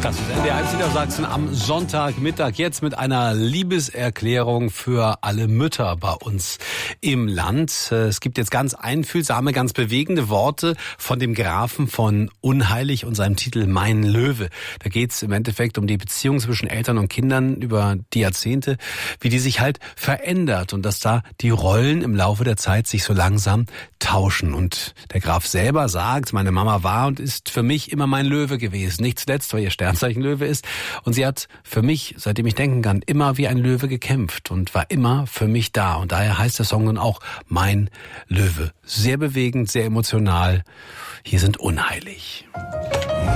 Das ist NDR 1 Niedersachsen am Sonntagmittag. Jetzt mit einer Liebeserklärung für alle Mütter bei uns im Land. Es gibt jetzt ganz einfühlsame, ganz bewegende Worte von dem Grafen von Unheilig und seinem Titel Mein Löwe. Da geht es im Endeffekt um die Beziehung zwischen Eltern und Kindern über die Jahrzehnte, wie die sich halt verändert und dass da die Rollen im Laufe der Zeit sich so langsam tauschen. Und der Graf selber sagt, meine Mama war und ist für mich immer mein Löwe gewesen. Nicht zuletzt, weil ihr Sternzeichen Löwe ist. Und sie hat für mich, seitdem ich denken kann, immer wie ein Löwe gekämpft und war immer für mich da. Und daher heißt der Song dann auch Mein Löwe. Sehr bewegend, sehr emotional. Hier sind Unheilig.